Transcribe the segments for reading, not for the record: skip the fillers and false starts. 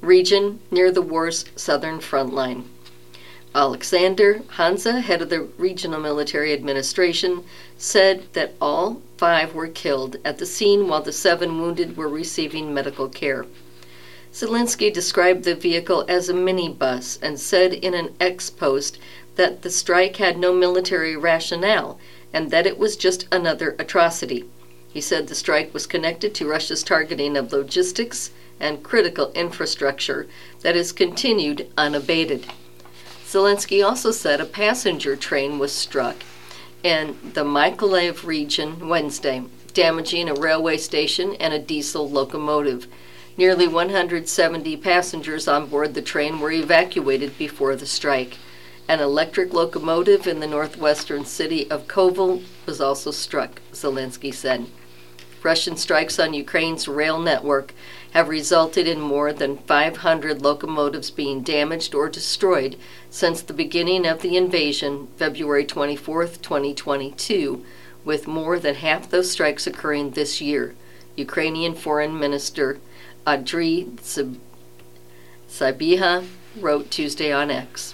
region near the war's southern front line. Alexander Hansa, head of the Regional Military Administration, said that all 5 were killed at the scene while the 7 wounded were receiving medical care. Zelensky described the vehicle as a minibus and said in an X post that the strike had no military rationale and that it was just another atrocity. He said the strike was connected to Russia's targeting of logistics and critical infrastructure that has continued unabated. Zelensky also said a passenger train was struck in the Mykolaiv region Wednesday, damaging a railway station and a diesel locomotive. Nearly 170 passengers on board the train were evacuated before the strike. An electric locomotive in the northwestern city of Kovel was also struck, Zelensky said. Russian strikes on Ukraine's rail network have resulted in more than 500 locomotives being damaged or destroyed since the beginning of the invasion, February 24, 2022, with more than half those strikes occurring this year, Ukrainian Foreign Minister Andriy Sybiha wrote Tuesday on X.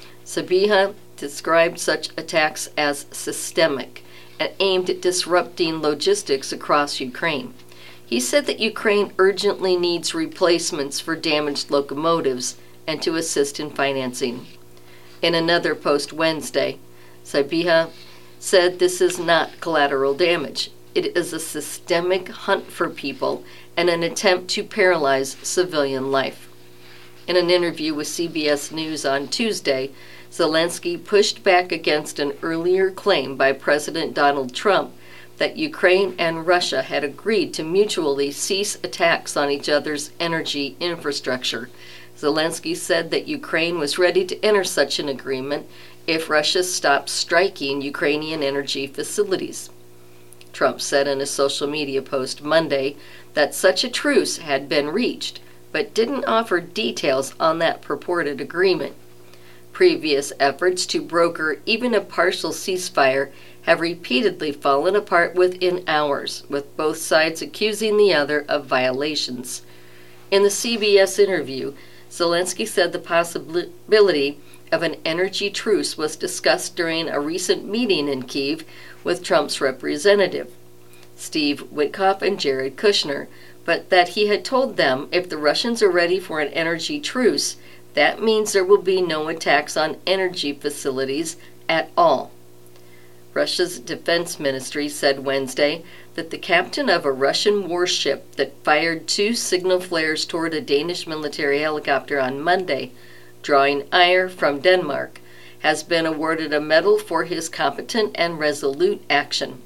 Sybiha described such attacks as systemic and aimed at disrupting logistics across Ukraine. He said that Ukraine urgently needs replacements for damaged locomotives and to assist in financing. In another post Wednesday, Sybiha said this is not collateral damage. It is a systemic hunt for people and an attempt to paralyze civilian life. In an interview with CBS News on Tuesday, Zelensky pushed back against an earlier claim by President Donald Trump that Ukraine and Russia had agreed to mutually cease attacks on each other's energy infrastructure. Zelensky said that Ukraine was ready to enter such an agreement if Russia stopped striking Ukrainian energy facilities. Trump said in a social media post Monday that such a truce had been reached, but didn't offer details on that purported agreement. Previous efforts to broker even a partial ceasefire have repeatedly fallen apart within hours, with both sides accusing the other of violations. In the CBS interview, Zelensky said the possibility of an energy truce was discussed during a recent meeting in Kyiv with Trump's representative, Steve Witkoff and Jared Kushner, but that he had told them if the Russians are ready for an energy truce, that means there will be no attacks on energy facilities at all. Russia's defense ministry said Wednesday that the captain of a Russian warship that fired 2 signal flares toward a Danish military helicopter on Monday, drawing ire from Denmark, has been awarded a medal for his competent and resolute action.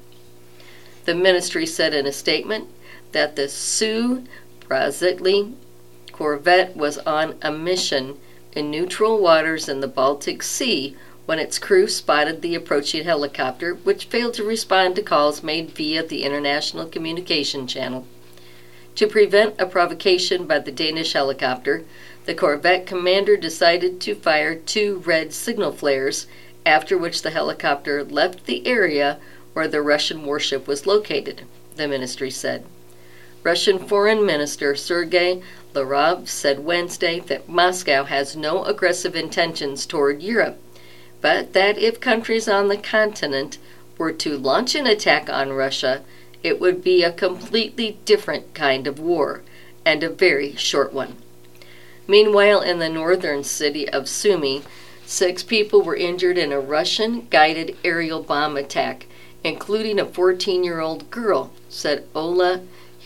The ministry said in a statement that the Sue Brazili corvette was on a mission in neutral waters in the Baltic Sea when its crew spotted the approaching helicopter, which failed to respond to calls made via the International Communication Channel. To prevent a provocation by the Danish helicopter, the corvette commander decided to fire 2 red signal flares, after which the helicopter left the area where the Russian warship was located, the ministry said. Russian Foreign Minister Sergei Lavrov said Wednesday that Moscow has no aggressive intentions toward Europe, but that if countries on the continent were to launch an attack on Russia, it would be a completely different kind of war, and a very short one. Meanwhile, in the northern city of Sumy, 6 people were injured in a Russian-guided aerial bomb attack, including a 14-year-old girl, said Ola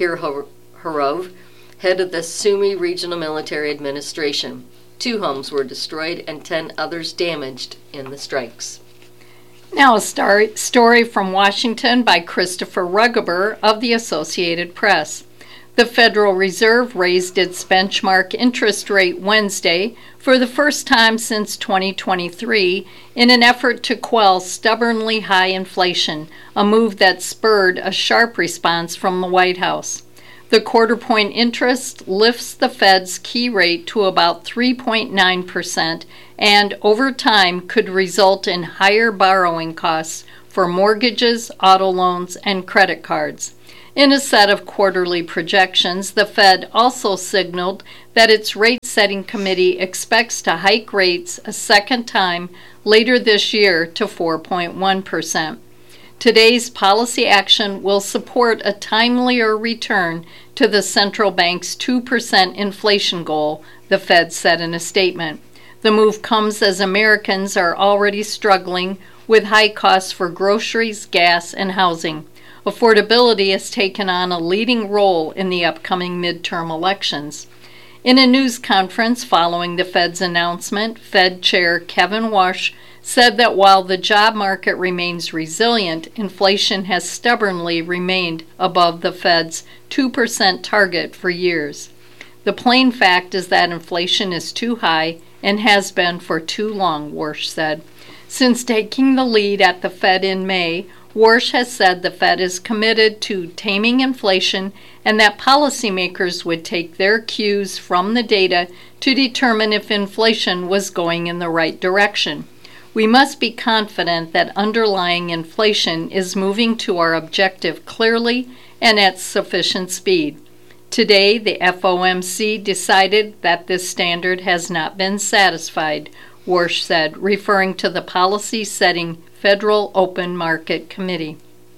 Hirhorov, head of the Sumy Regional Military Administration. 2 homes were destroyed and 10 others damaged in the strikes. Now a story from Washington by Christopher Rugaber of the Associated Press. The Federal Reserve raised its benchmark interest rate Wednesday for the first time since 2023 in an effort to quell stubbornly high inflation, a move that spurred a sharp response from the White House. The quarter-point interest lifts the Fed's key rate to about 3.9% and, over time, could result in higher borrowing costs for mortgages, auto loans, and credit cards. In a set of quarterly projections, the Fed also signaled that its rate-setting committee expects to hike rates a second time later this year to 4.1%. Today's policy action will support a timelier return to the central bank's 2% inflation goal, the Fed said in a statement. The move comes as Americans are already struggling with high costs for groceries, gas, and housing. Affordability has taken on a leading role in the upcoming midterm elections. In a news conference following the Fed's announcement, Fed Chair Kevin Warsh said that while the job market remains resilient, inflation has stubbornly remained above the Fed's 2% target for years. The plain fact is that inflation is too high and has been for too long, Warsh said. Since taking the lead at the Fed in May, Warsh has said the Fed is committed to taming inflation and that policymakers would take their cues from the data to determine if inflation was going in the right direction. We must be confident that underlying inflation is moving to our objective clearly and at sufficient speed. Today, the FOMC decided that this standard has not been satisfied, Warsh said, referring to the policy-setting Federal Open Market Committee.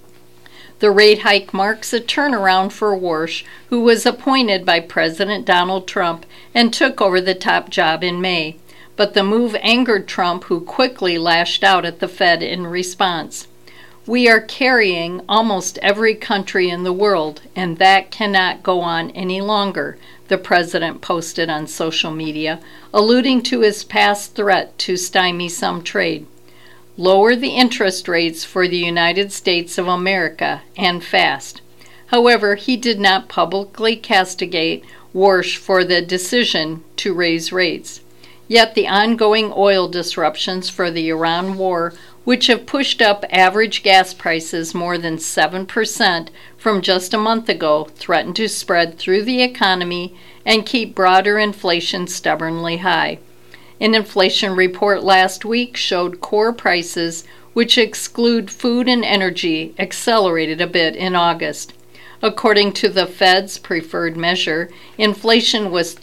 The rate hike marks a turnaround for Warsh, who was appointed by President Donald Trump and took over the top job in May. But the move angered Trump, who quickly lashed out at the Fed in response. We are carrying almost every country in the world, and that cannot go on any longer, the president posted on social media, alluding to his past threat to stymie some trade. Lower the interest rates for the United States of America, and fast. However, he did not publicly castigate Warsh for the decision to raise rates. Yet the ongoing oil disruptions for the Iran war, which have pushed up average gas prices more than 7% from just a month ago, threaten to spread through the economy and keep broader inflation stubbornly high. An inflation report last week showed core prices, which exclude food and energy, accelerated a bit in August. According to the Fed's preferred measure, inflation was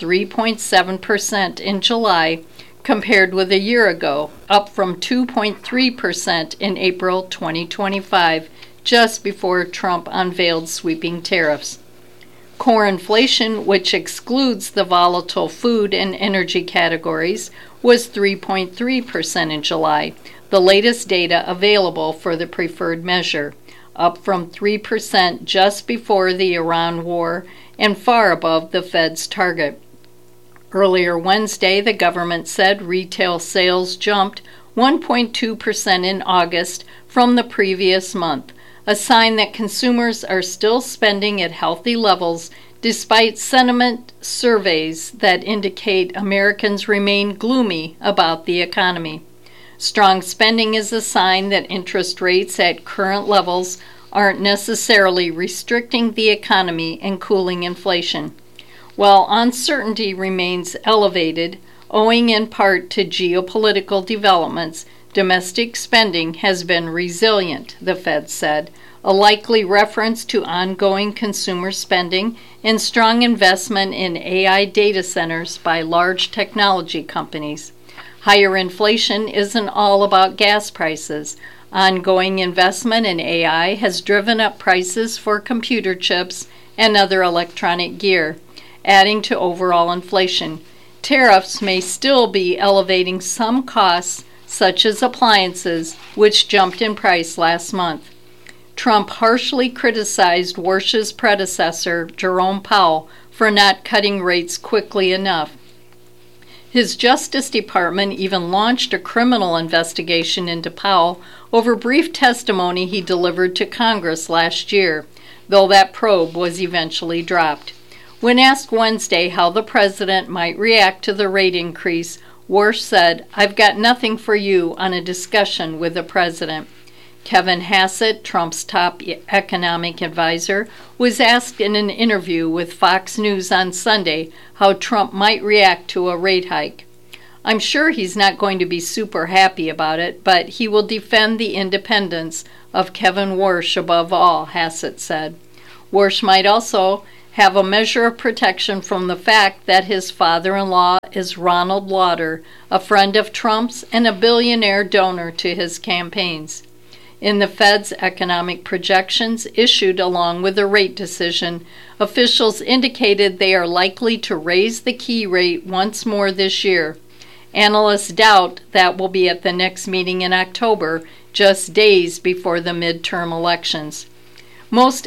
3.7% in July, compared with a year ago, up from 2.3% in April 2025, just before Trump unveiled sweeping tariffs. Core inflation, which excludes the volatile food and energy categories, was 3.3% in July, the latest data available for the preferred measure, up from 3% just before the Iran war and far above the Fed's target. Earlier Wednesday, the government said retail sales jumped 1.2% in August from the previous month, a sign that consumers are still spending at healthy levels despite sentiment surveys that indicate Americans remain gloomy about the economy. Strong spending is a sign that interest rates at current levels aren't necessarily restricting the economy and cooling inflation. While uncertainty remains elevated, owing in part to geopolitical developments, domestic spending has been resilient, the Fed said, a likely reference to ongoing consumer spending and strong investment in AI data centers by large technology companies. Higher inflation isn't all about gas prices. Ongoing investment in AI has driven up prices for computer chips and other electronic gear, adding to overall inflation. Tariffs may still be elevating some costs, such as appliances, which jumped in price last month. Trump harshly criticized Warsh's predecessor, Jerome Powell, for not cutting rates quickly enough. His Justice Department even launched a criminal investigation into Powell over brief testimony he delivered to Congress last year, though that probe was eventually dropped. When asked Wednesday how the president might react to the rate increase, Warsh said, "I've got nothing for you on a discussion with the president." Kevin Hassett, Trump's top economic advisor, was asked in an interview with Fox News on Sunday how Trump might react to a rate hike. "I'm sure he's not going to be super happy about it, but he will defend the independence of Kevin Warsh above all," Hassett said. Warsh might also have a measure of protection from the fact that his father-in-law is Ronald Lauder, a friend of Trump's and a billionaire donor to his campaigns. In the Fed's economic projections issued along with the rate decision, officials indicated they are likely to raise the key rate once more this year. Analysts doubt that will be at the next meeting in October, just days before the midterm elections. Most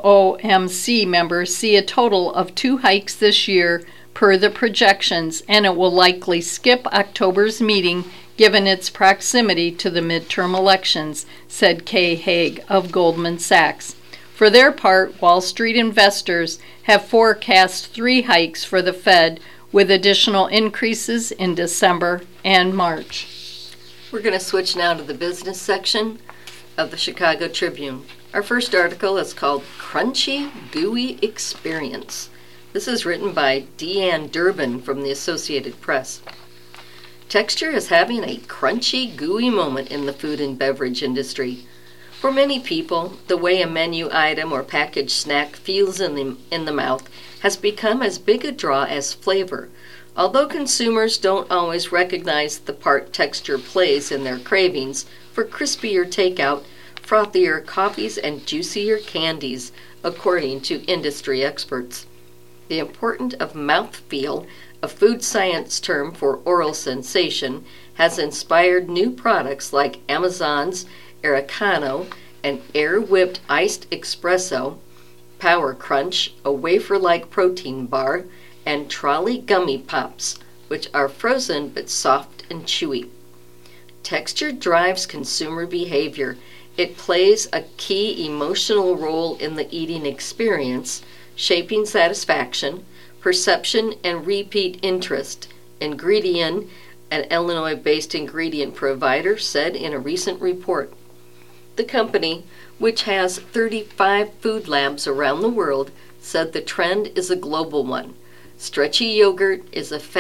FOMC members see a total of 2 hikes this year per the projections, and it will likely skip October's meeting given its proximity to the midterm elections, said Kay Haig of Goldman Sachs. For their part, Wall Street investors have forecast 3 hikes for the Fed, with additional increases in December and March. We're going to switch now to the business section of the Chicago Tribune. Our first article is called Crunchy Gooey Experience. This is written by Deanne Durbin from the Associated Press. Texture is having a crunchy, gooey moment in the food and beverage industry. For many people, the way a menu item or packaged snack feels in the mouth has become as big a draw as flavor, although consumers don't always recognize the part texture plays in their cravings for crispier takeout, frothier coffees, and juicier candies, according to industry experts. The importance of mouthfeel, a food science term for oral sensation, has inspired new products like Amazon's Americano and air-whipped iced espresso, Power Crunch, a wafer-like protein bar, and Trolley Gummy Pops, which are frozen but soft and chewy. Texture drives consumer behavior. It plays a key emotional role in the eating experience, shaping satisfaction, perception, and repeat interest, Ingredion, an Illinois-based ingredient provider, said in a recent report. The company, which has 35 food labs around the world, said the trend is a global one. Stretchy yogurt is a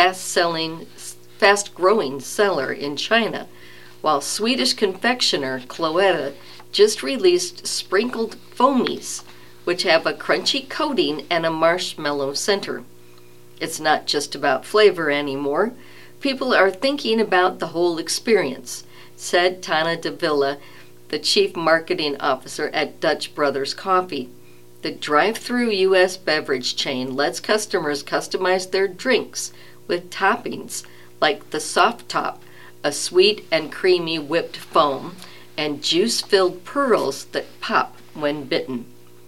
fast-growing seller in China, while Swedish confectioner Cloetta just released sprinkled foamies, which have a crunchy coating and a marshmallow center. It's not just about flavor anymore. People are thinking about the whole experience, said Tana de Villa, the chief marketing officer at Dutch Brothers Coffee. The drive-through U.S. beverage chain lets customers customize their drinks with toppings like the Soft Top, a sweet and creamy whipped foam, and juice-filled pearls that pop when bitten.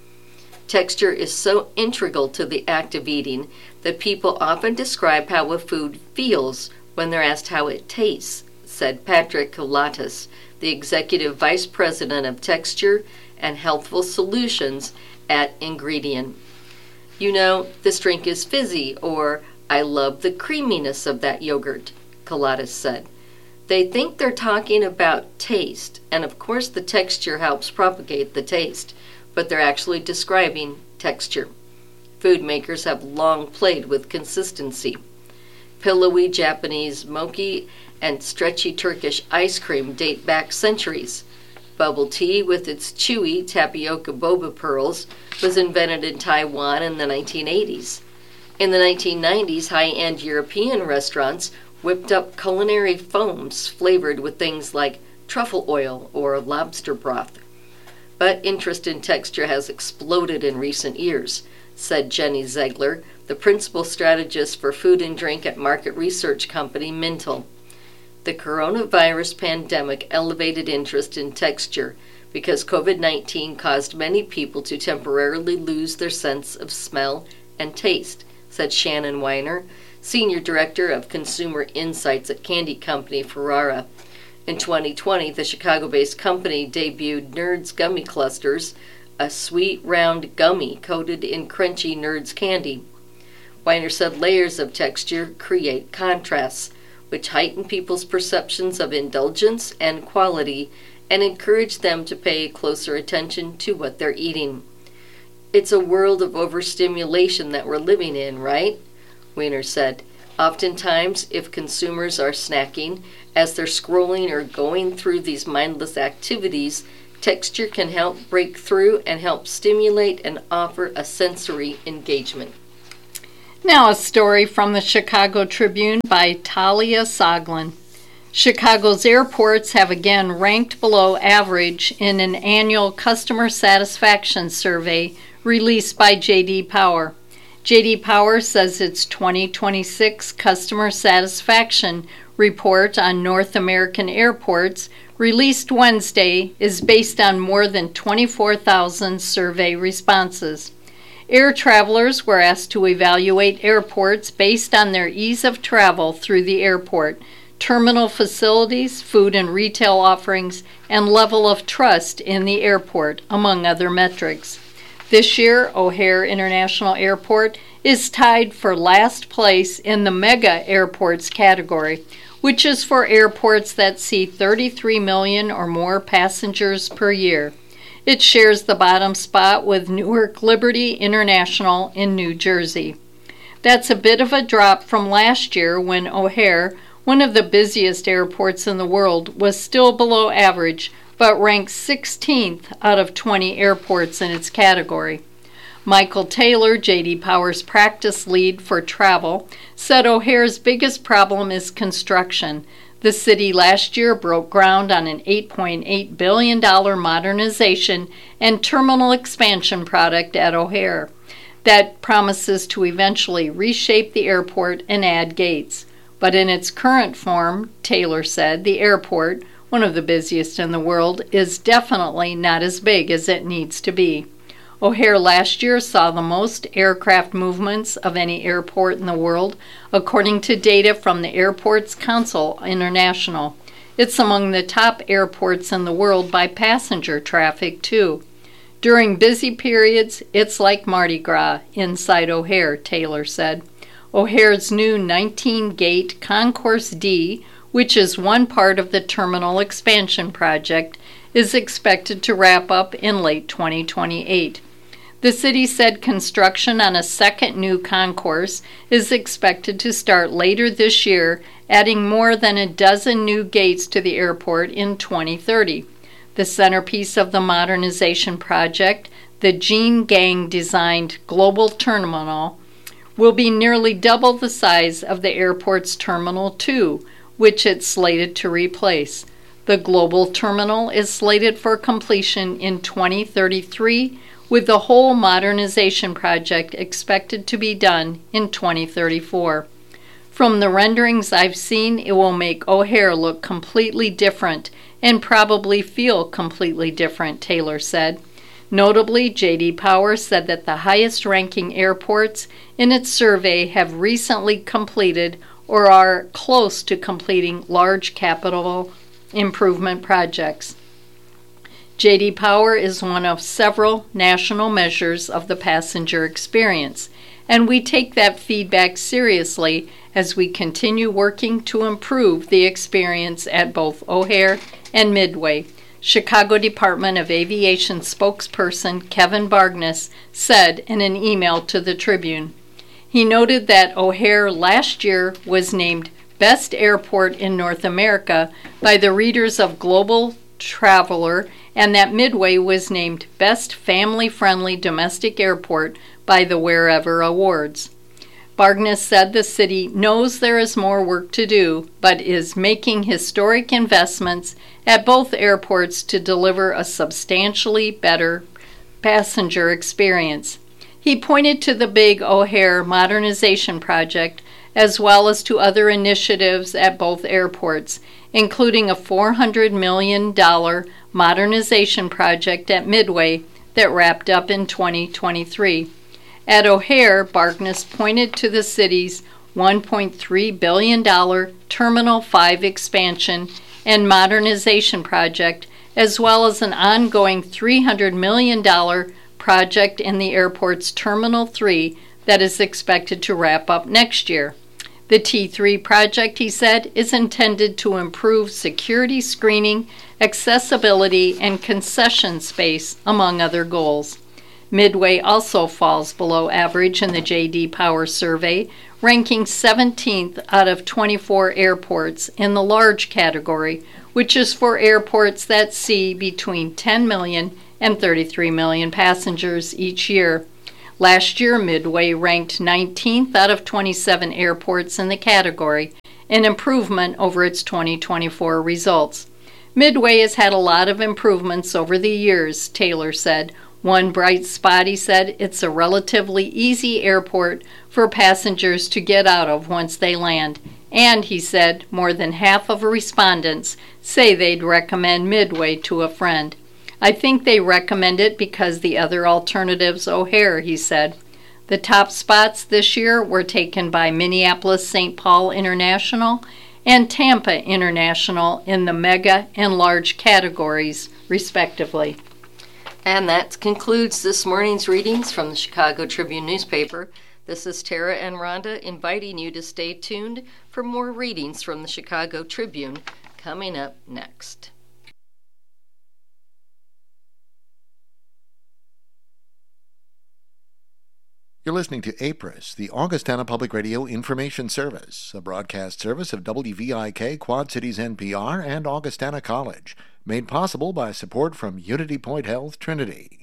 Texture is so integral to the act of eating that people often describe how a food feels when they're asked how it tastes, said Patrick Kolatis, the executive vice president of Texture and Healthful Solutions at Ingredion. You know, this drink is fizzy, or I love the creaminess of that yogurt, Kolatis said. They think they're talking about taste, and of course the texture helps propagate the taste, but they're actually describing texture. Food makers have long played with consistency. Pillowy Japanese mochi and stretchy Turkish ice cream date back centuries. Bubble tea, with its chewy tapioca boba pearls, was invented in Taiwan in the 1980s. In the 1990s, high-end European restaurants whipped up culinary foams flavored with things like truffle oil or lobster broth. But interest in texture has exploded in recent years, said Jenny Zegler, the principal strategist for food and drink at market research company Mintel. The coronavirus pandemic elevated interest in texture because COVID-19 caused many people to temporarily lose their sense of smell and taste, said Shannon Weiner, Senior Director of Consumer Insights at candy company Ferrara. In 2020, the Chicago-based company debuted Nerds Gummy Clusters, a sweet, round gummy coated in crunchy Nerds candy. Weiner said layers of texture create contrasts, which heighten people's perceptions of indulgence and quality and encourage them to pay closer attention to what they're eating. It's a world of overstimulation that we're living in, right? Weiner said. Oftentimes, if consumers are snacking as they're scrolling or going through these mindless activities, Texture can help break through and help stimulate and offer a sensory engagement. Now a story from the Chicago Tribune by Talia Soglin. Chicago's airports have again ranked below average in an annual customer satisfaction survey released by J.D. Power. J.D. Power says its 2026 customer satisfaction report on North American airports, released Wednesday, is based on more than 24,000 survey responses. Air travelers were asked to evaluate airports based on their ease of travel through the airport, terminal facilities, food and retail offerings, and level of trust in the airport, among other metrics. This year, O'Hare International Airport is tied for last place in the mega airports category, which is for airports that see 33 million or more passengers per year. It shares the bottom spot with Newark Liberty International in New Jersey. That's a bit of a drop from last year when O'Hare, one of the busiest airports in the world, was still below average, but ranked 16th out of 20 airports in its category. Michael Taylor, J.D. Power's practice lead for travel, said O'Hare's biggest problem is construction. The city last year broke ground on an $8.8 billion modernization and terminal expansion project at O'Hare that promises to eventually reshape the airport and add gates. But in its current form, Taylor said, the airport, one of the busiest in the world, is definitely not as big as it needs to be. O'Hare last year saw the most aircraft movements of any airport in the world, according to data from the Airports Council International. It's among the top airports in the world by passenger traffic, too. During busy periods, it's like Mardi Gras inside O'Hare, Taylor said. O'Hare's new 19-gate Concourse D, which is one part of the terminal expansion project, is expected to wrap up in late 2028. The city said construction on a second new concourse is expected to start later this year, adding more than a dozen new gates to the airport in 2030. The centerpiece of the modernization project, the Jean Gang-designed Global Terminal, will be nearly double the size of the airport's Terminal 2, which it's slated to replace. The Global Terminal is slated for completion in 2033, with the whole modernization project expected to be done in 2034. From the renderings I've seen, it will make O'Hare look completely different and probably feel completely different, Taylor said. Notably, J.D. Power said that the highest-ranking airports in its survey have recently completed or are close to completing large capital improvement projects. J.D. Power is one of several national measures of the passenger experience, and we take that feedback seriously as we continue working to improve the experience at both O'Hare and Midway. Chicago Department of Aviation spokesperson Kevin Bargness said in an email to the Tribune. He noted that O'Hare last year was named Best Airport in North America by the readers of Global Traveler, and that Midway was named Best Family-Friendly Domestic Airport by the Wherever Awards. Bargness said the city knows there is more work to do, but is making historic investments at both airports to deliver a substantially better passenger experience. He pointed to the big O'Hare modernization project as well as to other initiatives at both airports, including a $400 million modernization project at Midway that wrapped up in 2023. At O'Hare, Bargness pointed to the city's $1.3 billion Terminal 5 expansion and modernization project, as well as an ongoing $300 million project in the airport's Terminal 3 that is expected to wrap up next year. The T3 project, he said, is intended to improve security screening, accessibility, and concession space, among other goals. Midway also falls below average in the J.D. Power survey, ranking 17th out of 24 airports in the large category, which is for airports that see between 10 million and 33 million passengers each year. Last year, Midway ranked 19th out of 27 airports in the category, an improvement over its 2024 results. Midway has had a lot of improvements over the years, Taylor said. One bright spot, he said, it's a relatively easy airport for passengers to get out of once they land. And, he said, more than half of respondents say they'd recommend Midway to a friend. I think they recommend it because the other alternative's O'Hare, he said. The top spots this year were taken by Minneapolis-St. Paul International and Tampa International in the mega and large categories, respectively. And that concludes this morning's readings from the Chicago Tribune newspaper. This is Tara and Rhonda inviting you to stay tuned for more readings from the Chicago Tribune coming up next. You're listening to APRIS, the Augustana Public Radio Information Service, a broadcast service of WVIK, Quad Cities NPR, and Augustana College, made possible by support from Unity Point Health Trinity.